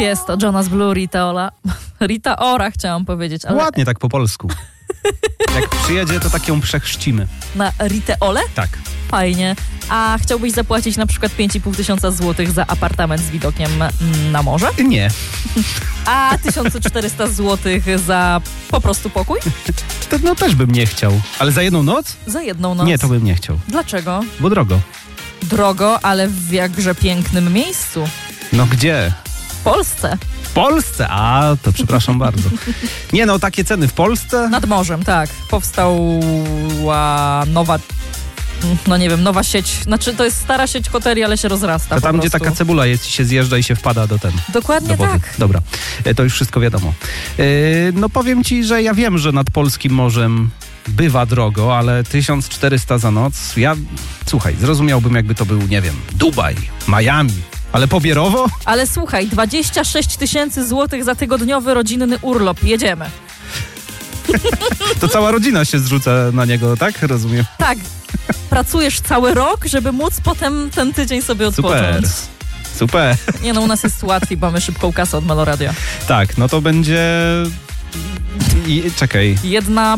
jest to Jonas Blue, Rita Ora chciałam powiedzieć. Ale Ładnie tak po polsku. Jak przyjedzie, to tak ją przechrzcimy. na Ritę Ole? Tak. Fajnie. A chciałbyś zapłacić na przykład 5,5 złotych za apartament z widokiem na morze? Nie. A 1400 złotych za po prostu pokój? No też bym nie chciał. Ale za jedną noc? Za jedną noc. Nie, to bym nie chciał. Dlaczego? Bo drogo. Drogo, ale w jakże pięknym miejscu. No gdzie? W Polsce. W Polsce? A, to przepraszam bardzo. Nie no, takie ceny w Polsce? Nad morzem, tak. Powstała nowa, no nie wiem, nowa sieć. Znaczy to jest stara sieć hoteli, ale się rozrasta. To tam, po gdzie prostu. taka cebula jest, się zjeżdża i się wpada do Dokładnie do wody. tak. Dobra, to już wszystko wiadomo. No powiem ci, że ja wiem, że nad polskim morzem bywa drogo, ale 1400 za noc, słuchaj, zrozumiałbym, jakby to był, nie wiem, Dubaj, Miami, ale pobierowo? Ale słuchaj, 26 000 złotych za tygodniowy rodzinny urlop. Jedziemy. To cała rodzina się zrzuca na niego, tak? Rozumiem. Tak. Pracujesz cały rok, żeby móc potem ten tydzień sobie odpocząć. Super. Nie no, u nas jest łatwiej, bo mamy szybką kasę od Meloradia. Tak, no to będzie... czekaj. Jedna...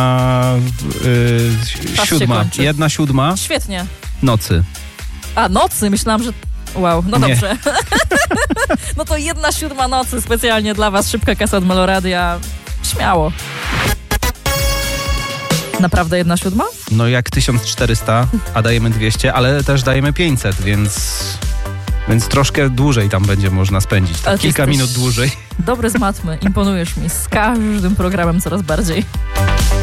Czas się siódma. kończy. 1/7 Świetnie. nocy. A, nocy? Myślałam, że... Wow, no Nie. dobrze. No to 1/7 nocy specjalnie dla was. Szybka kasa od Meloradia. Śmiało. Naprawdę 1/7? No jak 1400, a dajemy 200, ale też dajemy 500, więc troszkę dłużej tam będzie można spędzić. Ale ty Kilka jesteś minut dłużej. Dobry z matmy. Imponujesz mi. Z każdym programem coraz bardziej.